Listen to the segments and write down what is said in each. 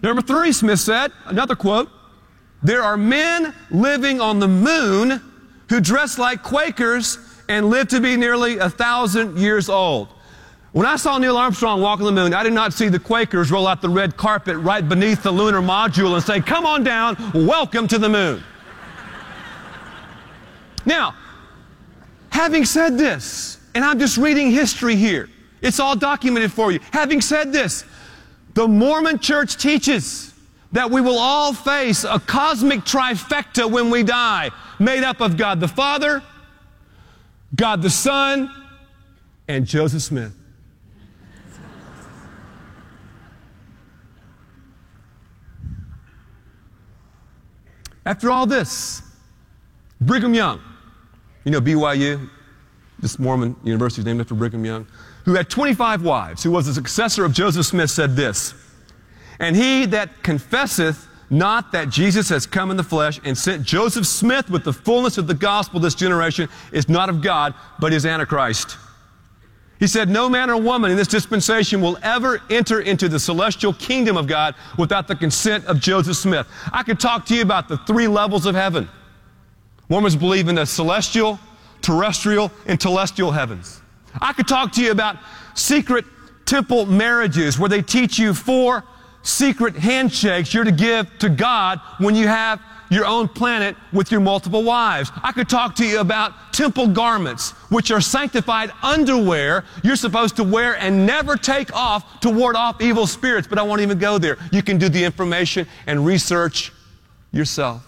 Number 3, Smith said, another quote, there are men living on the moon who dress like Quakers and live to be nearly 1,000 years old. When I saw Neil Armstrong walk on the moon, I did not see the Quakers roll out the red carpet right beneath the lunar module and say, come on down, welcome to the moon. Now, having said this, and I'm just reading history here, it's all documented for you. Having said this, the Mormon Church teaches that we will all face a cosmic trifecta when we die, made up of God the Father, God the Son, and Joseph Smith. After all this, Brigham Young, you know BYU, this Mormon university is named after Brigham Young, who had 25 wives, who was the successor of Joseph Smith, said this, and he that confesseth not that Jesus has come in the flesh and sent Joseph Smith with the fullness of the gospel of this generation is not of God, but is Antichrist. He said, no man or woman in this dispensation will ever enter into the celestial kingdom of God without the consent of Joseph Smith. I could talk to you about the 3 levels of heaven. Mormons believe in the celestial, terrestrial, and telestial heavens. I could talk to you about secret temple marriages where they teach you 4 secret handshakes you're to give to God when you have your own planet with your multiple wives. I could talk to you about temple garments, which are sanctified underwear you're supposed to wear and never take off to ward off evil spirits, but I won't even go there. You can do the information and research yourself.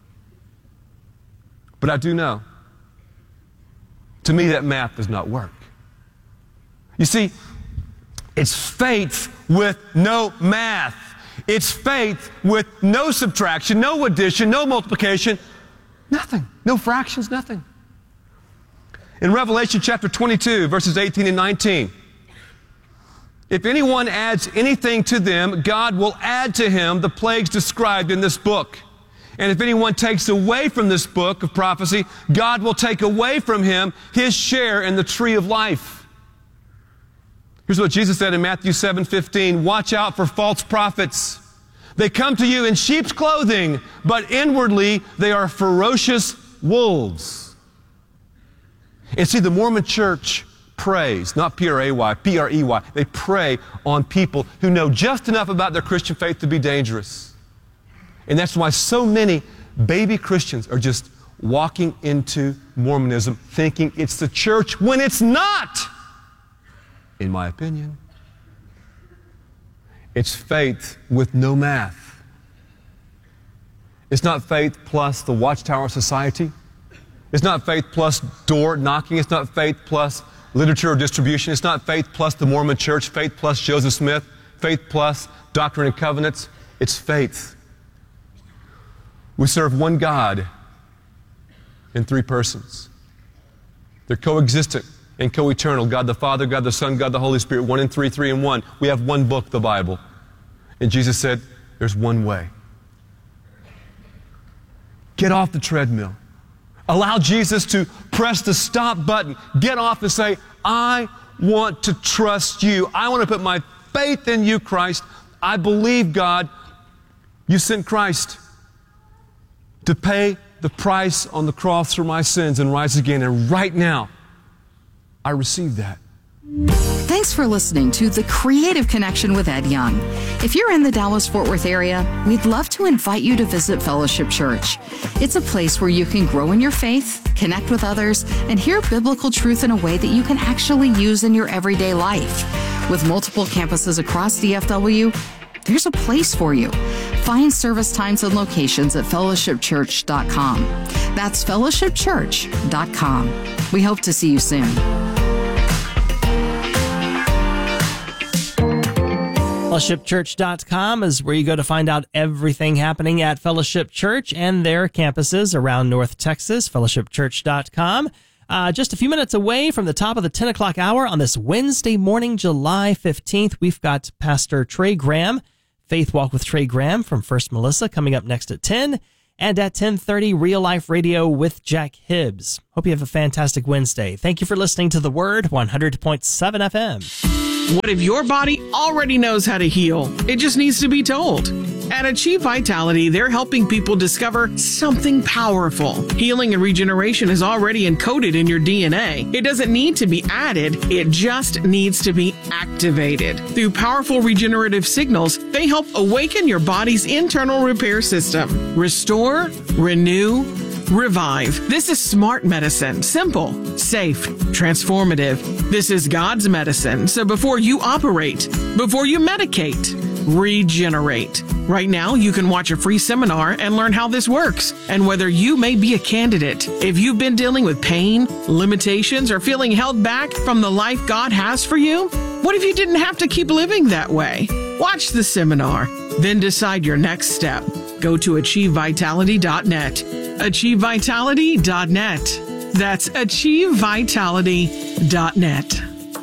But I do know, to me that math does not work. You see, it's faith with no math. It's faith with no subtraction, no addition, no multiplication, nothing. No fractions, nothing. In Revelation chapter 22, verses 18 and 19, if anyone adds anything to them, God will add to him the plagues described in this book. And if anyone takes away from this book of prophecy, God will take away from him his share in the tree of life. Here's what Jesus said in Matthew 7:15, watch out for false prophets. They come to you in sheep's clothing, but inwardly they are ferocious wolves. And see, the Mormon Church preys, not P-R-A-Y, P-R-E-Y. They prey on people who know just enough about their Christian faith to be dangerous. And that's why so many baby Christians are just walking into Mormonism thinking it's the church when it's not. In my opinion, it's faith with no math. It's not faith plus the Watchtower Society. It's not faith plus door knocking. It's not faith plus literature or distribution. It's not faith plus the Mormon Church, faith plus Joseph Smith, faith plus Doctrine and Covenants. It's faith. We serve one God in 3 persons. They're coexistent and co-eternal. God the Father, God the Son, God the Holy Spirit, 1 in 3, 3 in 1. We have one book, the Bible. And Jesus said, there's one way. Get off the treadmill. Allow Jesus to press the stop button. Get off and say, I want to trust you. I want to put my faith in you, Christ. I believe, God, you sent Christ to pay the price on the cross for my sins and rise again. And right now, I received that. Thanks for listening to The Creative Connection with Ed Young. If you're in the Dallas-Fort Worth area, we'd love to invite you to visit Fellowship Church. It's a place where you can grow in your faith, connect with others, and hear biblical truth in a way that you can actually use in your everyday life. With multiple campuses across DFW, there's a place for you. Find service times and locations at fellowshipchurch.com. That's fellowshipchurch.com. We hope to see you soon. Fellowshipchurch.com is where you go to find out everything happening at Fellowship Church and their campuses around North Texas. Fellowshipchurch.com. Just a few minutes away from the top of the 10 o'clock hour on this Wednesday morning, July 15th, we've got Pastor Trey Graham, Faith Walk with Trey Graham from First Melissa coming up next at 10. And at 10:30, Real Life Radio with Jack Hibbs. Hope you have a fantastic Wednesday. Thank you for listening to The Word, 100.7 FM. What if your body already knows how to heal? It just needs to be told. At Achieve Vitality, they're helping people discover something powerful. Healing and regeneration is already encoded in your DNA. It doesn't need to be added, it just needs to be activated. Through powerful regenerative signals, they help awaken your body's internal repair system. Restore, renew, revive. This is smart medicine. Simple, safe, transformative. This is God's medicine. So before you operate, before you medicate, regenerate. Right now, you can watch a free seminar and learn how this works and whether you may be a candidate. If you've been dealing with pain, limitations, or feeling held back from the life God has for you, what if you didn't have to keep living that way? Watch the seminar, then decide your next step. Go to achievevitality.net. achievevitality.net. That's achievevitality.net.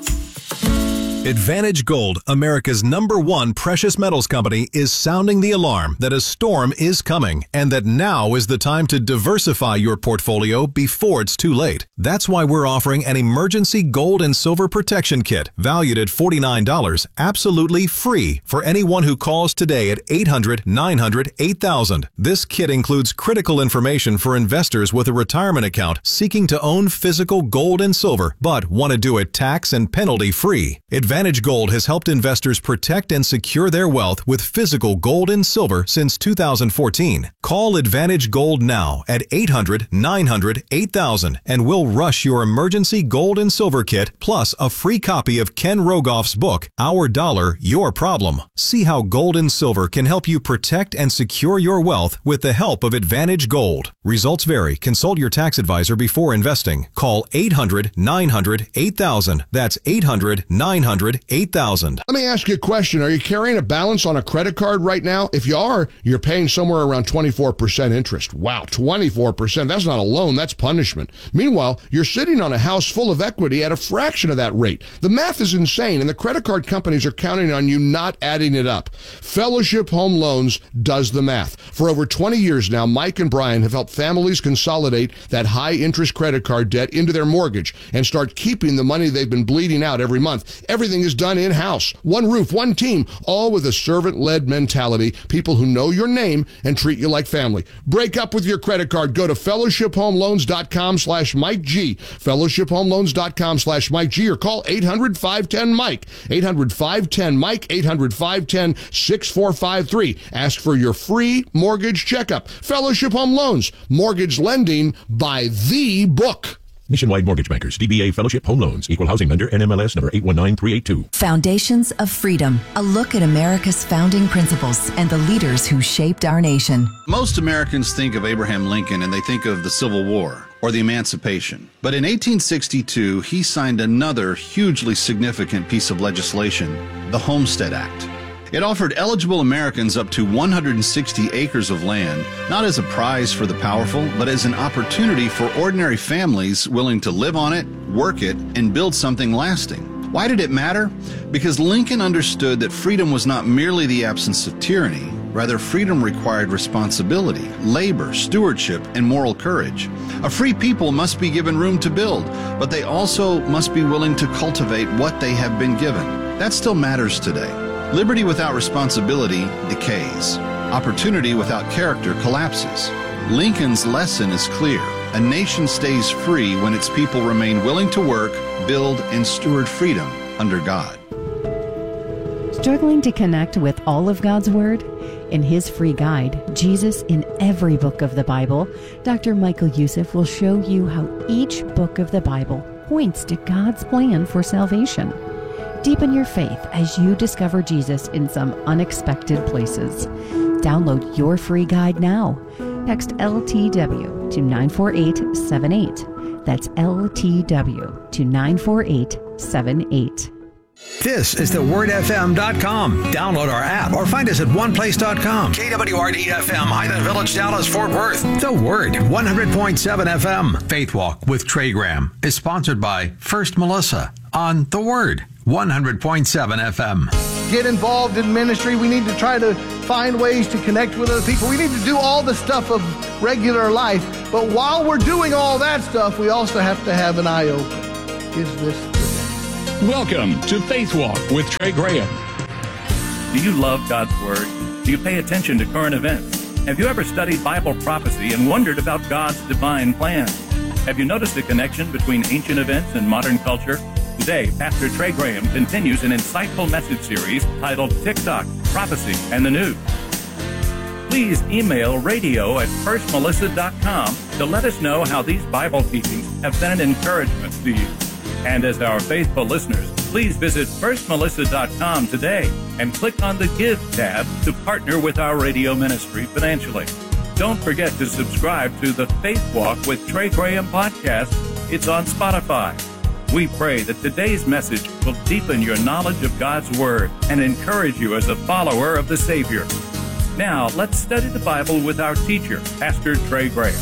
Advantage Gold, America's #1 precious metals company, is sounding the alarm that a storm is coming and that now is the time to diversify your portfolio before it's too late. That's why we're offering an emergency gold and silver protection kit valued at $49, absolutely free for anyone who calls today at 800-900-8000. This kit includes critical information for investors with a retirement account seeking to own physical gold and silver but want to do it tax and penalty free. Advantage Gold has helped investors protect and secure their wealth with physical gold and silver since 2014. Call Advantage Gold now at 800-900-8000 and we'll rush your emergency gold and silver kit plus a free copy of Ken Rogoff's book, Our Dollar, Your Problem. See how gold and silver can help you protect and secure your wealth with the help of Advantage Gold. Results vary. Consult your tax advisor before investing. Call 800-900-8000. That's 800-900-8000. Let me ask you a question. Are you carrying a balance on a credit card right now? If you are, you're paying somewhere around 24% interest. Wow, 24%. That's not a loan, that's punishment. Meanwhile, you're sitting on a house full of equity at a fraction of that rate. The math is insane, and the credit card companies are counting on you not adding it up. Fellowship Home Loans does the math. For over 20 years now, Mike and Brian have helped families consolidate that high-interest credit card debt into their mortgage and start keeping the money they've been bleeding out every month. Everything is done in-house. One roof, one team, all with a servant-led mentality, people who know your name and treat you like family. Break up with your credit card. Go to fellowshiphomeloans.com/Mike G. fellowshiphomeloans.com/Mike G or call 800-510-MIKE. 800-510-MIKE, 800-510-6453. Ask for your free mortgage checkup. Fellowship Home Loans. Mortgage lending by the book. Nationwide Mortgage Bankers, DBA Fellowship Home Loans, Equal Housing Lender, NMLS number 819382. Foundations of Freedom, a look at America's founding principles and the leaders who shaped our nation. Most Americans think of Abraham Lincoln and they think of the Civil War or the Emancipation. But in 1862, he signed another hugely significant piece of legislation, the Homestead Act. It offered eligible Americans up to 160 acres of land, not as a prize for the powerful, but as an opportunity for ordinary families willing to live on it, work it, and build something lasting. Why did it matter? Because Lincoln understood that freedom was not merely the absence of tyranny. Rather, freedom required responsibility, labor, stewardship, and moral courage. A free people must be given room to build, but they also must be willing to cultivate what they have been given. That still matters today. Liberty without responsibility decays. Opportunity without character collapses. Lincoln's lesson is clear. A nation stays free when its people remain willing to work, build, and steward freedom under God. Struggling to connect with all of God's Word? In his free guide, Jesus in Every Book of the Bible, Dr. Michael Youssef will show you how each book of the Bible points to God's plan for salvation. Deepen your faith as you discover Jesus in some unexpected places. Download your free guide now. Text LTW to 94878. That's LTW to 94878. This is thewordfm.com. Download our app or find us at oneplace.com. KWRD-FM, Highland Village, Dallas, Fort Worth. The Word, 100.7 FM. Faith Walk with Trey Graham is sponsored by First Melissa on The Word, 100.7 FM. Get involved in ministry. We need to try to find ways to connect with other people. We need to do all the stuff of regular life. But while we're doing all that stuff, we also have to have an eye open. Is this today? Welcome to Faith Walk with Trey Graham. Do you love God's Word? Do you pay attention to current events? Have you ever studied Bible prophecy and wondered about God's divine plan? Have you noticed a connection between ancient events and modern culture? Today, Pastor Trey Graham continues an insightful message series titled TikTok, Prophecy, and the News. Please email radio@firstmelissa.com to let us know how these Bible teachings have been an encouragement to you. And as our faithful listeners, please visit firstmelissa.com today and click on the Give tab to partner with our radio ministry financially. Don't forget to subscribe to the Faith Walk with Trey Graham podcast. It's on Spotify. We pray that today's message will deepen your knowledge of God's Word and encourage you as a follower of the Savior. Now, let's study the Bible with our teacher, Pastor Trey Graham.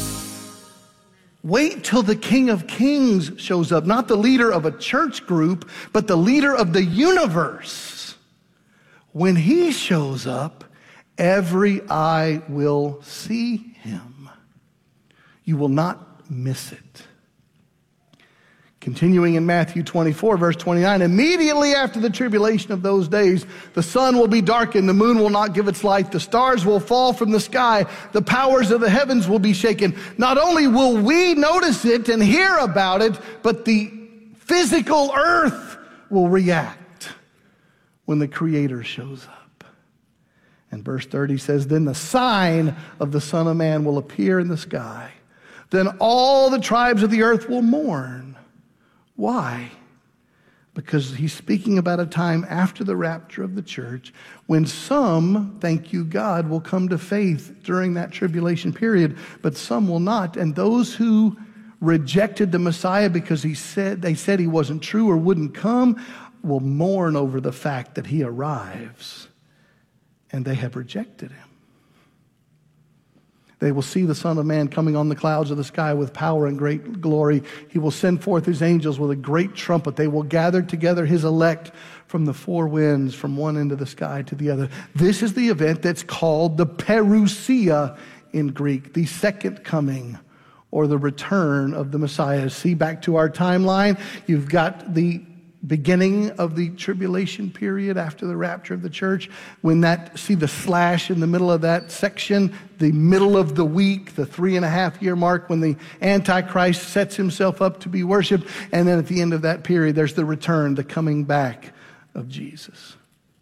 Wait till the King of Kings shows up, not the leader of a church group, but the leader of the universe. When he shows up, every eye will see him. You will not miss it. Continuing in Matthew 24, verse 29, immediately after the tribulation of those days, the sun will be darkened, the moon will not give its light, the stars will fall from the sky, the powers of the heavens will be shaken. Not only will we notice it and hear about it, but the physical earth will react when the Creator shows up. And verse 30 says, then the sign of the Son of Man will appear in the sky. Then all the tribes of the earth will mourn. Why? Because he's speaking about a time after the rapture of the church when some, thank you God, will come to faith during that tribulation period, but some will not. And those who rejected the Messiah because they said he wasn't true or wouldn't come will mourn over the fact that he arrives, and they have rejected him. They will see the Son of Man coming on the clouds of the sky with power and great glory. He will send forth his angels with a great trumpet. They will gather together his elect from the four winds, from one end of the sky to the other. This is the event that's called the Parousia in Greek, the second coming or the return of the Messiah. See, back to our timeline, you've got the beginning of the tribulation period after the rapture of the church. See the slash in the middle of that section, the middle of the week, the 3.5-year mark when the Antichrist sets himself up to be worshiped. And then at the end of that period, there's the return, the coming back of Jesus.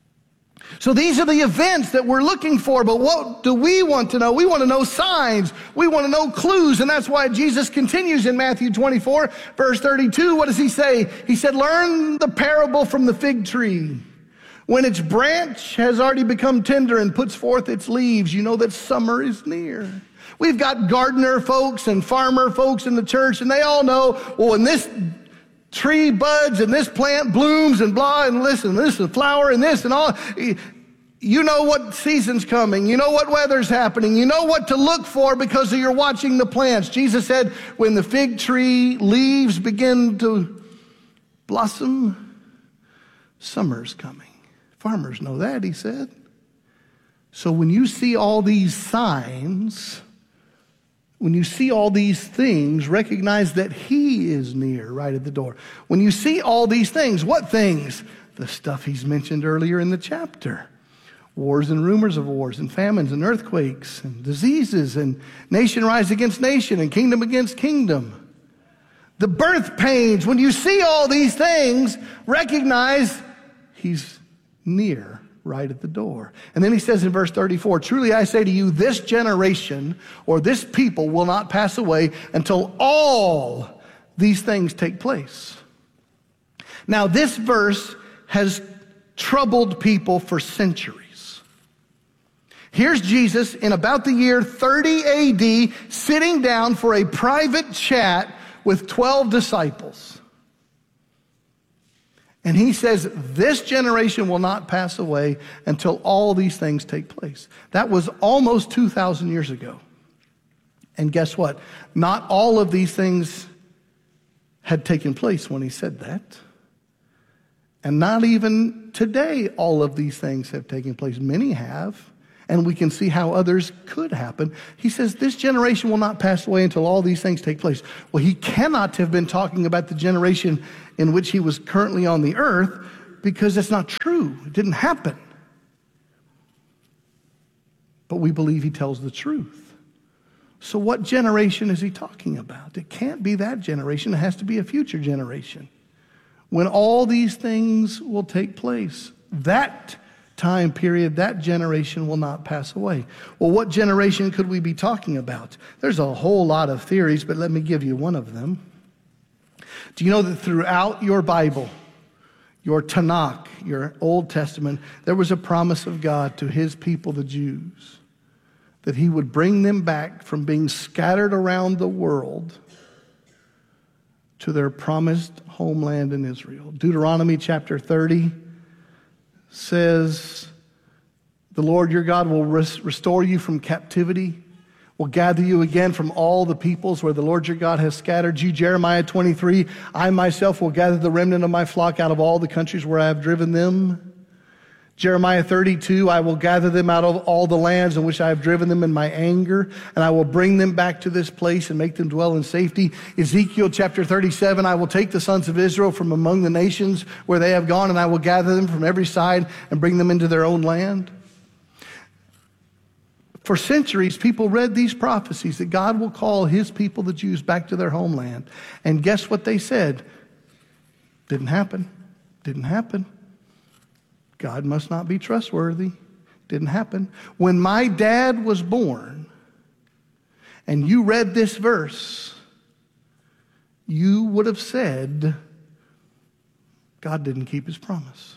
So these are the events that we're looking for, but what do we want to know? We want to know signs. We want to know clues, and that's why Jesus continues in Matthew 24, verse 32. What does he say? He said, learn the parable from the fig tree. When its branch has already become tender and puts forth its leaves, you know that summer is near. We've got gardener folks and farmer folks in the church, and they all know, well, when this tree buds and this plant blooms and blah, and listen, this is flower and this and all. You know what season's coming. You know what weather's happening. You know what to look for because you're watching the plants. Jesus said, when the fig tree leaves begin to blossom, summer's coming. Farmers know that, he said. So when you see all these signs, when you see all these things, recognize that he is near, right at the door. When you see all these things, what things? The stuff he's mentioned earlier in the chapter. Wars and rumors of wars and famines and earthquakes and diseases and nation rise against nation and kingdom against kingdom. The birth pains. When you see all these things, recognize he's near, right at the door. And then he says in verse 34, truly I say to you, this generation or this people will not pass away until all these things take place. Now, this verse has troubled people for centuries. Here's Jesus in about the year 30 AD sitting down for a private chat with 12 disciples. And he says, this generation will not pass away until all these things take place. That was almost 2,000 years ago. And guess what? Not all of these things had taken place when he said that. And not even today all of these things have taken place. Many have. And we can see how others could happen. He says, this generation will not pass away until all these things take place. Well, he cannot have been talking about the generation in which he was currently on the earth, because it's not true. It didn't happen. but we believe he tells the truth. So what generation is he talking about? It can't be that generation. It has to be a future generation. When all these things will take place, that time period, that generation will not pass away. Well, what generation could we be talking about? There's a whole lot of theories, but let me give you one of them. Do you know that throughout your Bible, your Tanakh, your Old Testament, there was a promise of God to his people, the Jews, that he would bring them back from being scattered around the world to their promised homeland in Israel. Deuteronomy chapter 30 says, the Lord your God will restore you from captivity, will gather you again from all the peoples where the Lord your God has scattered you. Jeremiah 23, I myself will gather the remnant of my flock out of all the countries where I have driven them. Jeremiah 32, I will gather them out of all the lands in which I have driven them in my anger, and I will bring them back to this place and make them dwell in safety. Ezekiel chapter 37, I will take the sons of Israel from among the nations where they have gone, and I will gather them from every side and bring them into their own land. For centuries, people read these prophecies that God will call his people, the Jews, back to their homeland. And guess what they said? Didn't happen. Didn't happen. God must not be trustworthy. Didn't happen. When my dad was born and you read this verse, you would have said, God didn't keep his promise.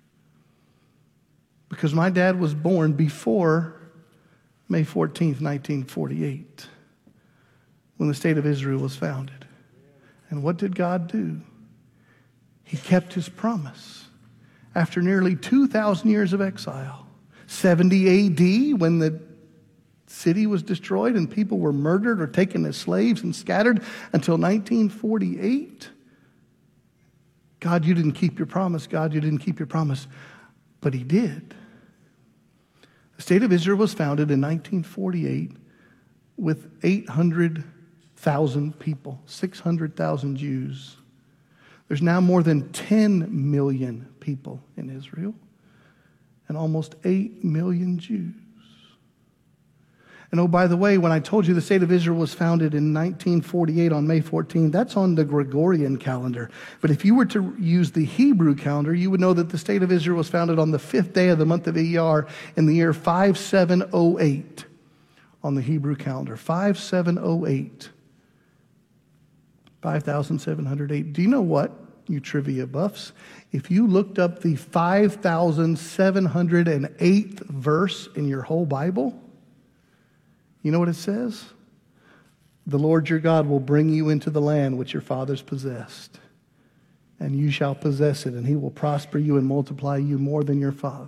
Because my dad was born before May 14th, 1948, when the state of Israel was founded. And what did God do? He kept his promise. After nearly 2,000 years of exile, 70 AD, when the city was destroyed and people were murdered or taken as slaves and scattered until 1948, God, you didn't keep your promise. God, you didn't keep your promise. But he did. The state of Israel was founded in 1948 with 800,000 people, 600,000 Jews. There's now more than 10 million people in Israel and almost 8 million Jews. And oh, by the way, when I told you the state of Israel was founded in 1948 on May 14, that's on the Gregorian calendar. But if you were to use the Hebrew calendar, you would know that the state of Israel was founded on the 5th day of the month of Iyar in the year 5708 on the Hebrew calendar. 5708. 5,708. Do you know what, you trivia buffs? If you looked up the 5,708th verse in your whole Bible, you know what it says? The Lord your God will bring you into the land which your fathers possessed, and you shall possess it, and he will prosper you and multiply you more than your fathers.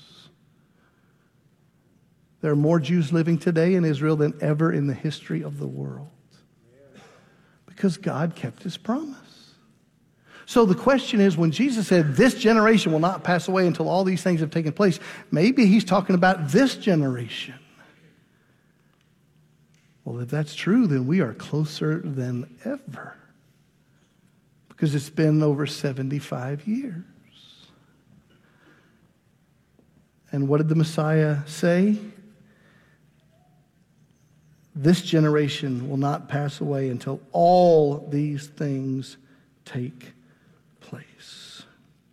There are more Jews living today in Israel than ever in the history of the world. Because God kept his promise. So the question is, when Jesus said, this generation will not pass away until all these things have taken place, maybe he's talking about this generation. Well, if that's true, then we are closer than ever. Because it's been over 75 years. And what did the Messiah say? This generation will not pass away until all these things take place.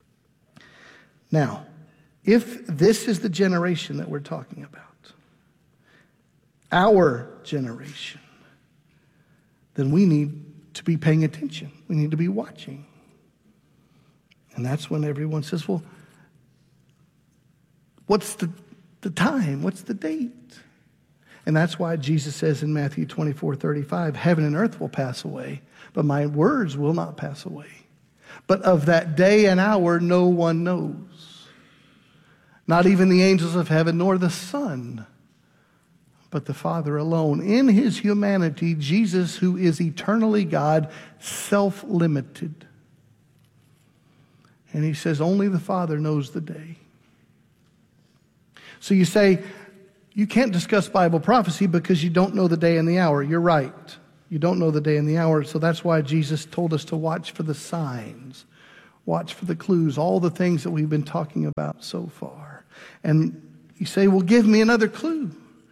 Now, if this is the generation that we're talking about, our generation, then we need to be paying attention. We need to be watching. And that's when everyone says, well, what's the time? What's the date? And that's why Jesus says in Matthew 24:35, heaven and earth will pass away, but my words will not pass away. But of that day and hour, no one knows. Not even the angels of heaven, nor the Son, but the Father alone. In his humanity, Jesus, who is eternally God, self-limited. And he says, only the Father knows the day. So you say, you can't discuss Bible prophecy because you don't know the day and the hour. You're right. You don't know the day and the hour. So that's why Jesus told us to watch for the signs, watch for the clues, all the things that we've been talking about so far. And you say, well, give me another clue.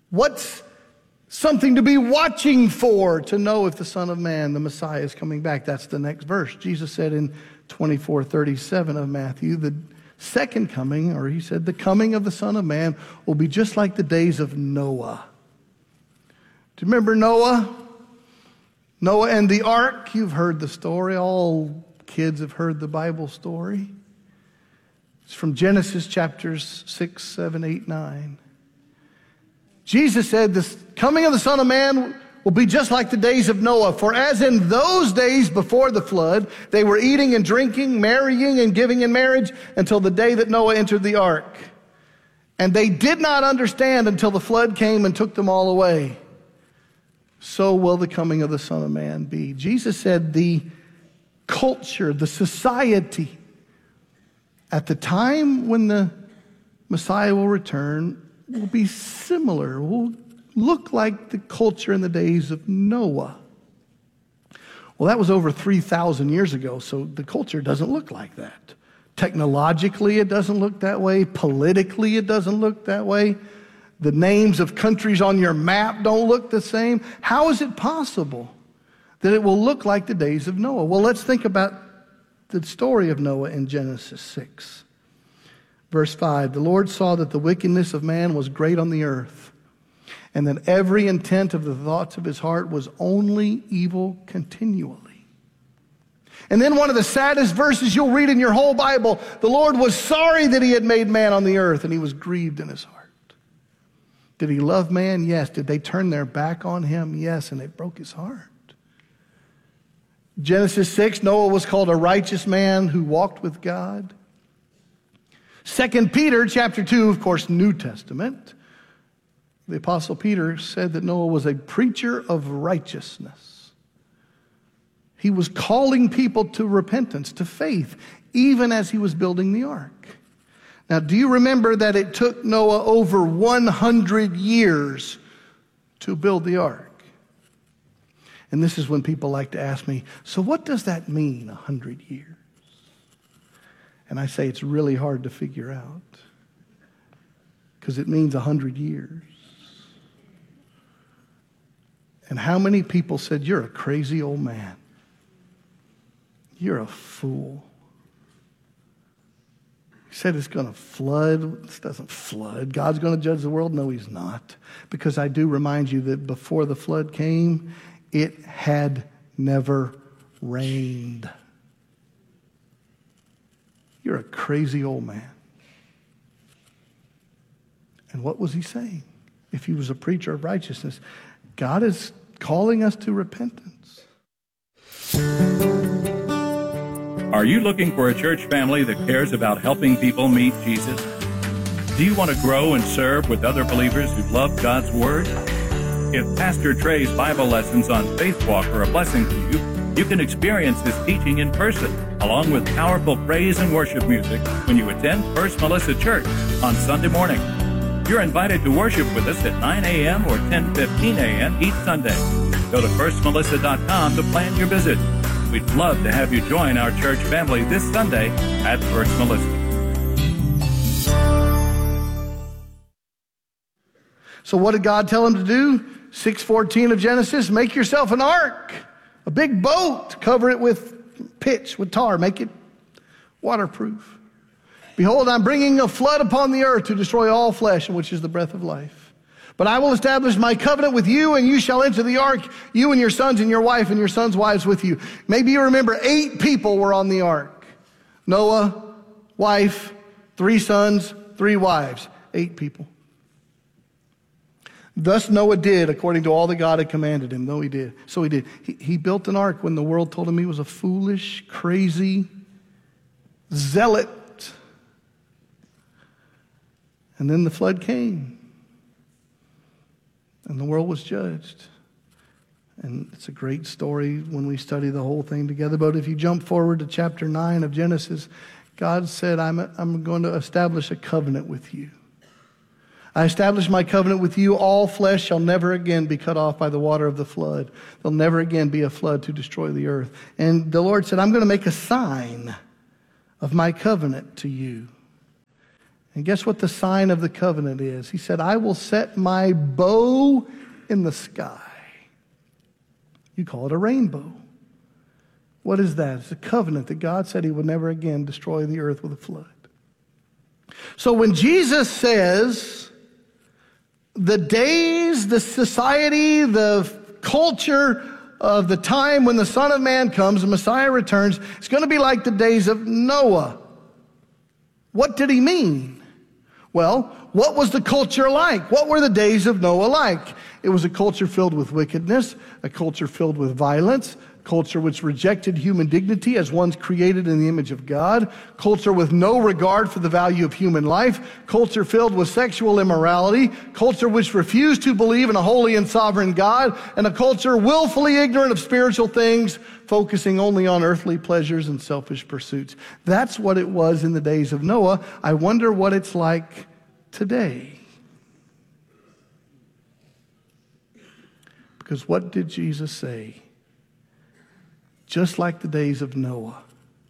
What's something to be watching for to know if the Son of Man, the Messiah, is coming back? That's the next verse. Jesus said in 24:37 of Matthew, the second coming, or he said, the coming of the Son of Man will be just like the days of Noah. Do you remember Noah? Noah and the ark. You've heard the story. All kids have heard the Bible story. It's from Genesis chapters 6, 7, 8, 9. Jesus said, the coming of the Son of Man will be just like the days of Noah. For as in those days before the flood, they were eating and drinking, marrying and giving in marriage until the day that Noah entered the ark. And they did not understand until the flood came and took them all away. So will the coming of the Son of Man be. Jesus said the culture, the society, at the time when the Messiah will return, will be similar, will look like the culture in the days of Noah. Well, that was over 3,000 years ago, so the culture doesn't look like that. Technologically, it doesn't look that way. Politically, it doesn't look that way. The names of countries on your map don't look the same. How is it possible that it will look like the days of Noah? Well, let's think about the story of Noah in Genesis 6. Verse 5, the Lord saw that the wickedness of man was great on the earth, and that every intent of the thoughts of his heart was only evil continually. And then one of the saddest verses you'll read in your whole Bible, the Lord was sorry that he had made man on the earth, and he was grieved in his heart. Did he love man? Yes. Did they turn their back on him? Yes, and it broke his heart. Genesis 6, Noah was called a righteous man who walked with God. 2 Peter chapter 2, of course, New Testament. The Apostle Peter said that Noah was a preacher of righteousness. He was calling people to repentance, to faith, even as he was building the ark. Now, do you remember that it took Noah over 100 years to build the ark? And this is when people like to ask me, so what does that mean, 100 years? And I say it's really hard to figure out because it means 100 years. And how many people said, you're a crazy old man. You're a fool. He said it's going to flood. This doesn't flood. God's going to judge the world. No, he's not. Because I do remind you that before the flood came, it had never rained. You're a crazy old man. And what was he saying? If he was a preacher of righteousness, God is calling us to repentance. Are you looking for a church family that cares about helping people meet Jesus? Do you want to grow and serve with other believers who love God's Word? If Pastor Trey's Bible lessons on Faith Walk are a blessing to you, you can experience his teaching in person, along with powerful praise and worship music when you attend First Melissa Church on Sunday morning. You're invited to worship with us at 9 a.m. or 10:15 a.m. each Sunday. Go to firstmelissa.com to plan your visit. We'd love to have you join our church family this Sunday at First Melissa. So what did God tell him to do? 6:14 of Genesis, make yourself an ark, a big boat, cover it with pitch, with tar, make it waterproof. Behold, I'm bringing a flood upon the earth to destroy all flesh, which is the breath of life. But I will establish my covenant with you, and you shall enter the ark, you and your sons and your wife and your sons' wives with you. Maybe you remember 8 people were on the ark. Noah, wife, 3 sons, 3 wives, 8 people. Thus Noah did according to all that God had commanded him. No, he did. So he did. He built an ark when the world told him he was a foolish, crazy zealot. And then the flood came. And the world was judged. And it's a great story when we study the whole thing together. But if you jump forward to chapter 9 of Genesis, God said, I'm going to establish a covenant with you. I establish my covenant with you. All flesh shall never again be cut off by the water of the flood. There'll never again be a flood to destroy the earth. And the Lord said, I'm going to make a sign of my covenant to you. And guess what the sign of the covenant is? He said, I will set my bow in the sky. You call it a rainbow. What is that? It's a covenant that God said he would never again destroy the earth with a flood. So when Jesus says the days, the society, the culture of the time when the Son of Man comes, the Messiah returns, it's going to be like the days of Noah. What did he mean? Well, what was the culture like? What were the days of Noah like? It was a culture filled with wickedness, a culture filled with violence, culture which rejected human dignity as one's created in the image of God, culture with no regard for the value of human life, culture filled with sexual immorality, culture which refused to believe in a holy and sovereign God, and a culture willfully ignorant of spiritual things, focusing only on earthly pleasures and selfish pursuits. That's what it was in the days of Noah. I wonder what it's like today. Because what did Jesus say? Just like the days of Noah.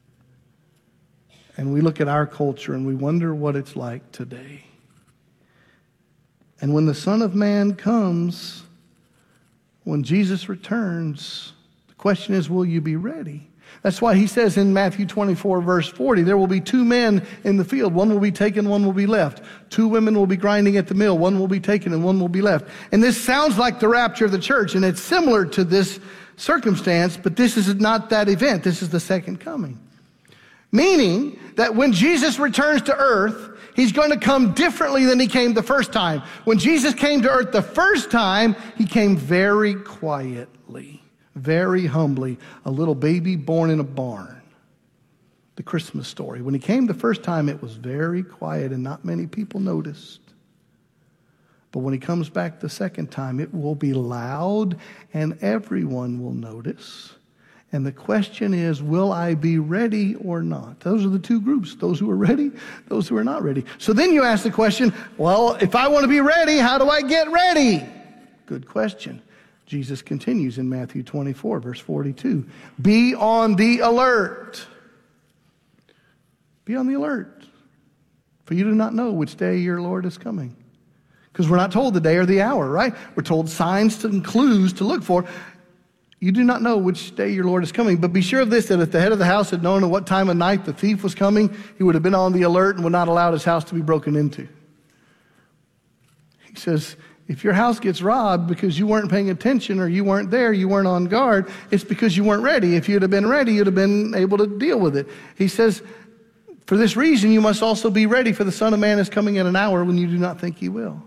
And we look at our culture and we wonder what it's like today. And when the Son of Man comes, when Jesus returns, the question is, will you be ready? That's why he says in Matthew 24, verse 40, there will be two men in the field. One will be taken, one will be left. Two women will be grinding at the mill. One will be taken and one will be left. And this sounds like the rapture of the church, and it's similar to this circumstance, but this is not that event. This is the second coming. Meaning that when Jesus returns to earth, he's going to come differently than he came the first time. When Jesus came to earth the first time, he came very quietly, very humbly, a little baby born in a barn. The Christmas story. When he came the first time, it was very quiet and not many people noticed. But when he comes back the second time, it will be loud and everyone will notice. And the question is, will I be ready or not? Those are the two groups, those who are ready, those who are not ready. So then you ask the question, well, if I want to be ready, how do I get ready? Good question. Jesus continues in Matthew 24, verse 42. Be on the alert. Be on the alert. For you do not know which day your Lord is coming. Because we're not told the day or the hour, right? We're told signs and clues to look for. You do not know which day your Lord is coming. But be sure of this, that if the head of the house had known at what time of night the thief was coming, he would have been on the alert and would not allow his house to be broken into. He says, if your house gets robbed because you weren't paying attention or you weren't there, you weren't on guard, it's because you weren't ready. If you'd have been ready, you'd have been able to deal with it. He says, for this reason, you must also be ready, for the Son of Man is coming at an hour when you do not think he will.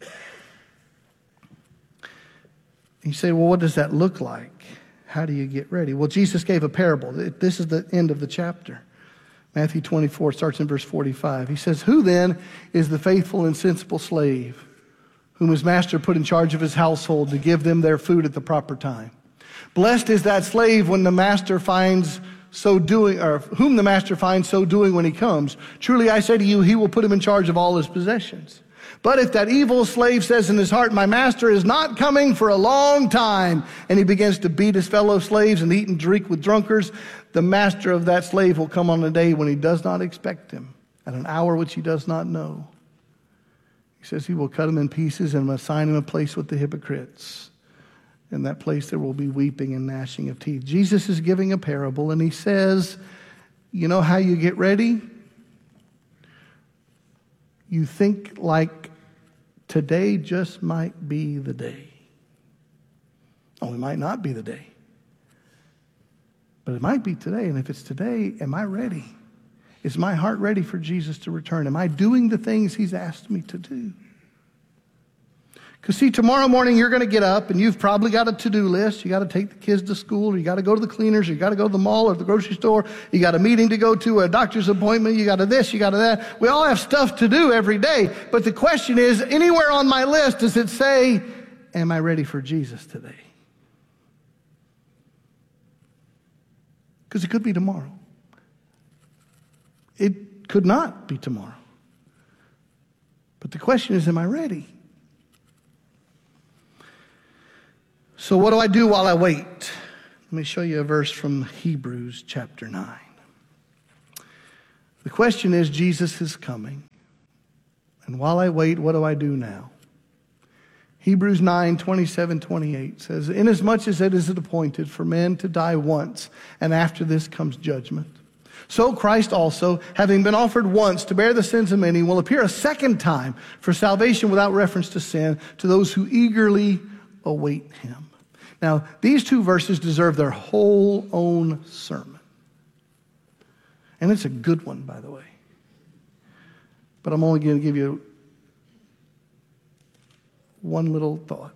You say, well, what does that look like? How do you get ready? Well, Jesus gave a parable. This is the end of the chapter. Matthew 24 starts in verse 45. He says, who then is the faithful and sensible slave whom his master put in charge of his household to give them their food at the proper time? Blessed is that slave when the master finds so doing, or whom the master finds so doing when he comes. Truly I say to you, he will put him in charge of all his possessions. But if that evil slave says in his heart, my master is not coming for a long time, and he begins to beat his fellow slaves and eat and drink with drunkards, the master of that slave will come on a day when he does not expect him, at an hour which he does not know. He says he will cut him in pieces and assign him a place with the hypocrites. In that place there will be weeping and gnashing of teeth. Jesus is giving a parable, and he says, you know how you get ready? You think like today just might be the day. Oh, it might not be the day. But it might be today. And if it's today, am I ready? Is my heart ready for Jesus to return? Am I doing the things he's asked me to do? Because see, tomorrow morning you're going to get up and you've probably got a to-do list. You got to take the kids to school, or you got to go to the cleaners, or you got to go to the mall or the grocery store. You got a meeting to go to, a doctor's appointment. You got to this, you got to that. We all have stuff to do every day. But the question is, anywhere on my list does it say, am I ready for Jesus today? Because it could be tomorrow. It could not be tomorrow. But the question is, am I ready? So what do I do while I wait? Let me show you a verse from Hebrews chapter 9. The question is, Jesus is coming. And while I wait, what do I do now? Hebrews 9:27-28 says, inasmuch as it is appointed for men to die once, and after this comes judgment, so Christ also, having been offered once to bear the sins of many, will appear a second time for salvation without reference to sin to those who eagerly await him. Now, these two verses deserve their whole own sermon. And it's a good one, by the way. But I'm only going to give you one little thought.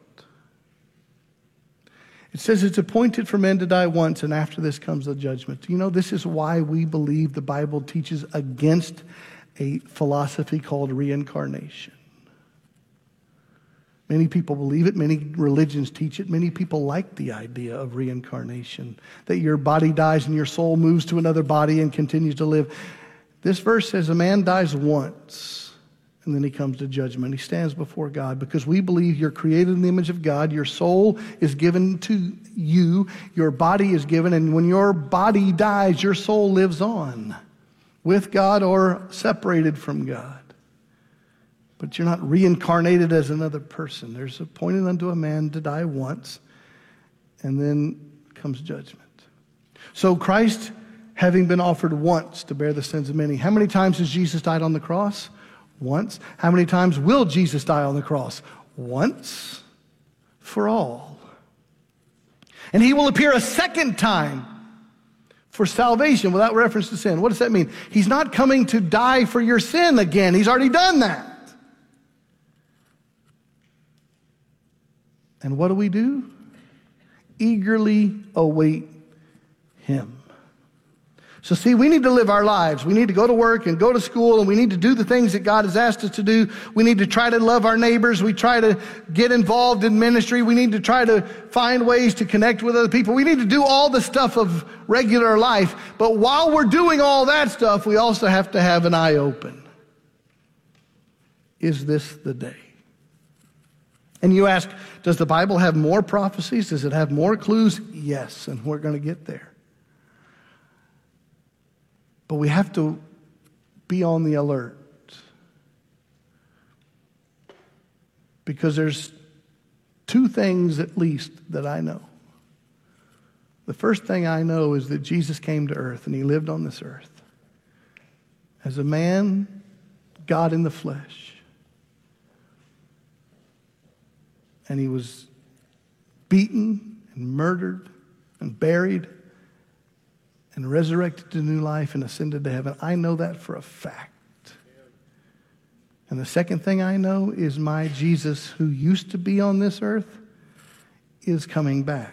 It says it's appointed for men to die once, and after this comes the judgment. You know, this is why we believe the Bible teaches against a philosophy called reincarnation. Many people believe it. Many religions teach it. Many people like the idea of reincarnation, that your body dies and your soul moves to another body and continues to live. This verse says a man dies once, and then he comes to judgment. He stands before God because we believe you're created in the image of God. Your soul is given to you. Your body is given. And when your body dies, your soul lives on with God or separated from God. But you're not reincarnated as another person. There's appointed unto a man to die once, and then comes judgment. So Christ, having been offered once to bear the sins of many. How many times has Jesus died on the cross? Once. How many times will Jesus die on the cross? Once for all. And he will appear a second time for salvation without reference to sin. What does that mean? He's not coming to die for your sin again. He's already done that. And what do? Eagerly await him. So see, we need to live our lives. We need to go to work and go to school, and we need to do the things that God has asked us to do. We need to try to love our neighbors. We try to get involved in ministry. We need to try to find ways to connect with other people. We need to do all the stuff of regular life. But while we're doing all that stuff, we also have to have an eye open. Is this the day? And you ask, does the Bible have more prophecies? Does it have more clues? Yes, and we're going to get there. But we have to be on the alert. Because there's two things at least that I know. The first thing I know is that Jesus came to earth and he lived on this earth as a man, God in the flesh. And he was beaten and murdered and buried and resurrected to new life and ascended to heaven. I know that for a fact. And the second thing I know is my Jesus, who used to be on this earth, is coming back.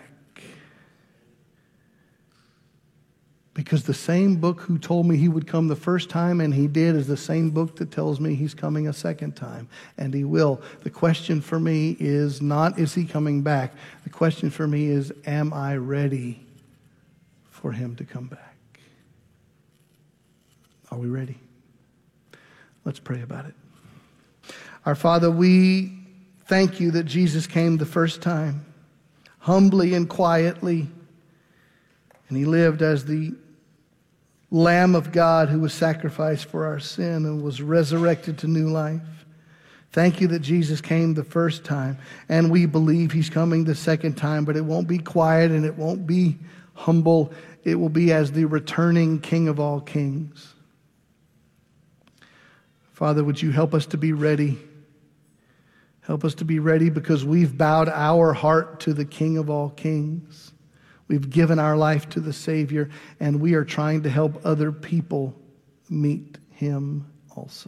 Because the same book who told me he would come the first time, and he did, is the same book that tells me he's coming a second time. And he will. The question for me is not, is he coming back? The question for me is, am I ready for him to come back? Are we ready? Let's pray about it. Our Father, we thank you that Jesus came the first time, humbly and quietly, and he lived as the Lamb of God who was sacrificed for our sin and was resurrected to new life. Thank you that Jesus came the first time, and we believe he's coming the second time, but it won't be quiet and it won't be humble. It will be as the returning King of all kings. Father, would you help us to be ready? Help us to be ready because we've bowed our heart to the King of all kings. We've given our life to the Savior, and we are trying to help other people meet him also.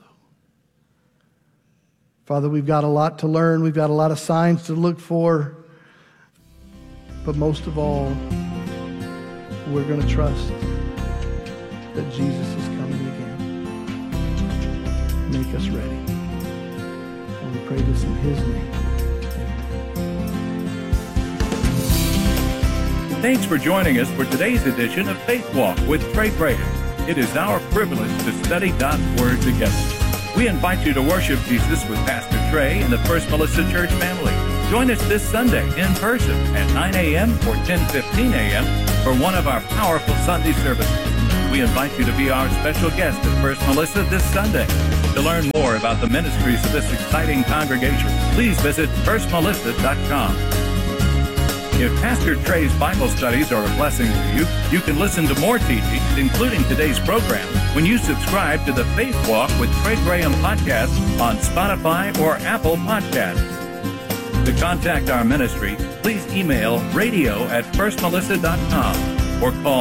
Father, we've got a lot to learn. We've got a lot of signs to look for. But most of all, we're going to trust that Jesus is coming again. Make us ready. And we pray this in his name. Thanks for joining us for today's edition of Faith Walk with Trey Prater. It is our privilege to study God's Word together. We invite you to worship Jesus with Pastor Trey and the First Melissa Church family. Join us this Sunday in person at 9 a.m. or 10:15 a.m. for one of our powerful Sunday services. We invite you to be our special guest at First Melissa this Sunday. To learn more about the ministries of this exciting congregation, please visit firstmelissa.com. If Pastor Trey's Bible studies are a blessing to you, you can listen to more teachings, including today's program, when you subscribe to the Faith Walk with Trey Graham podcast on Spotify or Apple Podcasts. To contact our ministry, please email radio@firstmelissa.com or call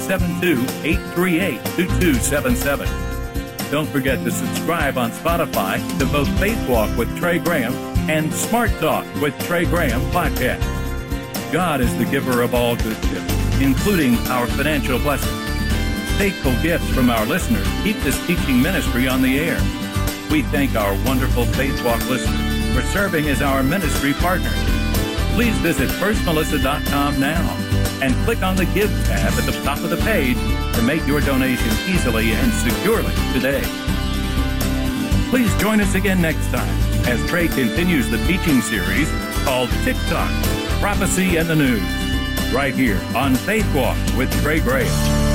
972-838-2277. Don't forget to subscribe on Spotify to both Faith Walk with Trey Graham and Smart Talk with Trey Graham podcast. God is the giver of all good gifts, including our financial blessings. Faithful gifts from our listeners keep this teaching ministry on the air. We thank our wonderful Faith Walk listeners for serving as our ministry partners. Please visit firstmelissa.com now and click on the Give tab at the top of the page to make your donation easily and securely today. Please join us again next time as Trey continues the teaching series called TikTok, Prophecy and the News, right here on Faith Walk with Trey Graham.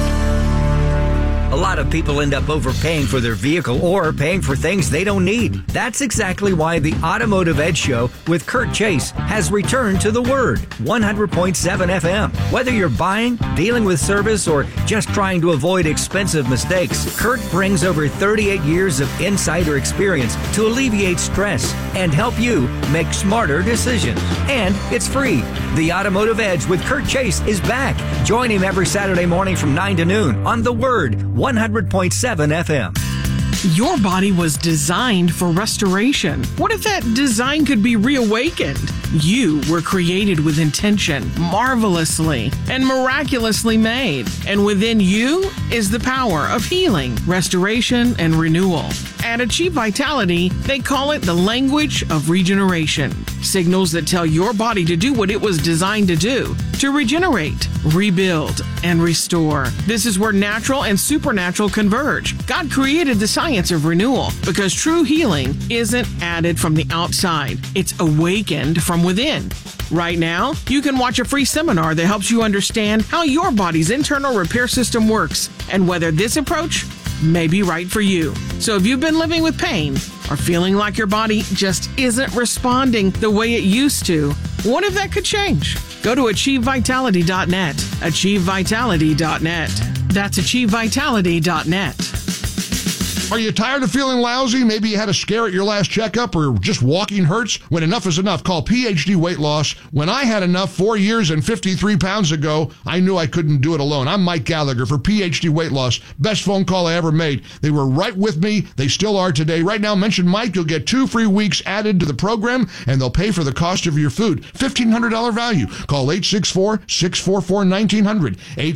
A lot of people end up overpaying for their vehicle or paying for things they don't need. That's exactly why the Automotive Edge Show with Kurt Chase has returned to the Word, 100.7 FM. Whether you're buying, dealing with service, or just trying to avoid expensive mistakes, Kurt brings over 38 years of insider experience to alleviate stress and help you make smarter decisions. And it's free. The Automotive Edge with Kurt Chase is back. Join him every Saturday morning from 9 to noon on the Word, 100.7 FM. Your body was designed for restoration. What if that design could be reawakened? You were created with intention, marvelously and miraculously made. And within you is the power of healing, restoration, and renewal. At Achieve Vitality, they call it the language of regeneration. Signals that tell your body to do what it was designed to do, to regenerate, rebuild, and restore. This is where natural and supernatural converge. God created the science of renewal because true healing isn't added from the outside. It's awakened from within. Right now, you can watch a free seminar that helps you understand how your body's internal repair system works and whether this approach may be right for you. So if you've been living with pain or feeling like your body just isn't responding the way it used to, what if that could change? Go to AchieveVitality.net. AchieveVitality.net. That's AchieveVitality.net. Are you tired of feeling lousy? Maybe you had a scare at your last checkup or just walking hurts? When enough is enough, call PhD Weight Loss. When I had enough 4 years and 53 pounds ago, I knew I couldn't do it alone. I'm Mike Gallagher for PhD Weight Loss. Best phone call I ever made. They were right with me. They still are today. Right now, mention Mike. You'll get 2 free weeks added to the program, and they'll pay for the cost of your food. $1,500 value. Call 864-644-1900,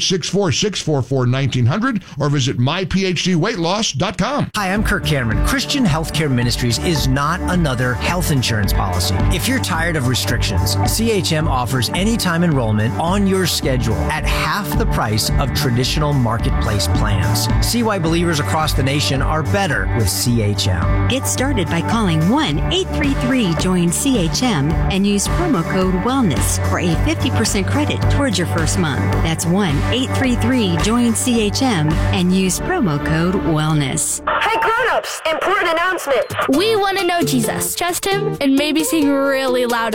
864-644-1900, or visit myphdweightloss.com. Hi, I'm Kirk Cameron. Christian Healthcare Ministries is not another health insurance policy. If you're tired of restrictions, CHM offers anytime enrollment on your schedule at half the price of traditional marketplace plans. See why believers across the nation are better with CHM. Get started by calling 1-833-JOIN-CHM and use promo code WELLNESS for a 50% credit towards your first month. That's 1-833-JOIN-CHM and use promo code WELLNESS. Hey grown-ups, important announcement. We want to know Jesus, trust him, and maybe sing really loud